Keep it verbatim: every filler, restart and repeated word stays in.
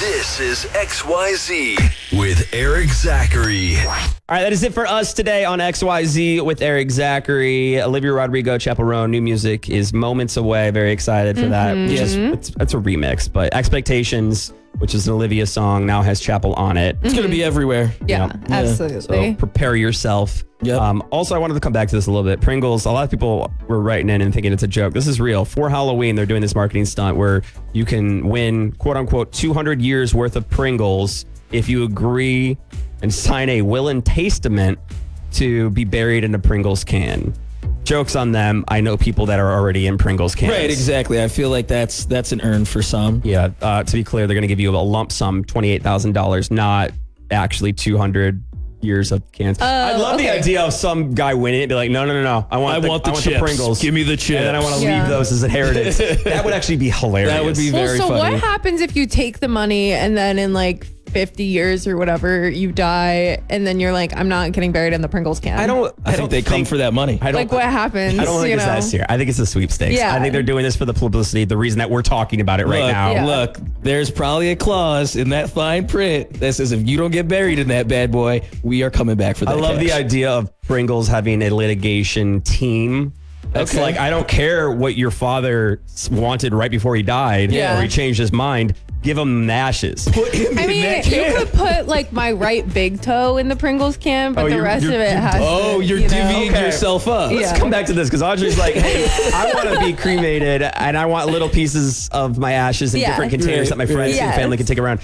This is X Y Z with Eric Zachary. All right, that is it for us today on X Y Z with Eric Zachary. Olivia Rodrigo, Chapel Roan, new music is moments away. Very excited for mm-hmm. that. Yes, it's, it's a remix, but Expectations, which is an Olivia song, now has Chapel on it. It's mm-hmm. going to be everywhere. Yeah, yeah. absolutely. So prepare yourself. Yep. Um, also, I wanted to come back to this a little bit. Pringles, a lot of people were writing in and thinking it's a joke. This is real. For Halloween, they're doing this marketing stunt where you can win, quote unquote, two hundred years worth of Pringles if you agree and sign a will and testament to be buried in a Pringles can. Jokes on them. I know people that are already in Pringles cans. Right, exactly. I feel like that's that's an earn for some. Yeah. Uh, to be clear, they're going to give you a lump sum, twenty-eight thousand dollars, not actually two hundred years of cans. Oh, I love okay. the idea of some guy winning it and be like, no, no, no, no. I want, I the, want the I want chips. the Pringles. Give me the chips. And then I want to Yeah. leave those as inheritance. That would actually be hilarious. That would be Well, very so funny. what happens if you take the money and then in like fifty years or whatever you die and then you're like, I'm not getting buried in the Pringles can? I don't. I, I think don't they come for that money. I don't, like what happens. I don't think you it's know? that serious. I think it's a sweepstakes. Yeah. I think they're doing this for the publicity. The reason that we're talking about it right look, now. Yeah. Look, there's probably a clause in that fine print that says if you don't get buried in that bad boy, we are coming back for that I love cash. the idea of Pringles having a litigation team. That's Okay. like, I don't care what your father wanted right before he died Yeah. or he changed his mind. Give him the ashes. Put him I in mean, that you can. could put like my right big toe in the Pringles can, but Oh, the you're- rest you're- of it you're- has Oh, to, you're you know? divvying Okay. yourself up. Yeah. Let's come back to this because Audrey's like, hey, I want to be cremated and I want little pieces of my ashes in Yeah. different containers Right. that my friends Yes. and family can take around.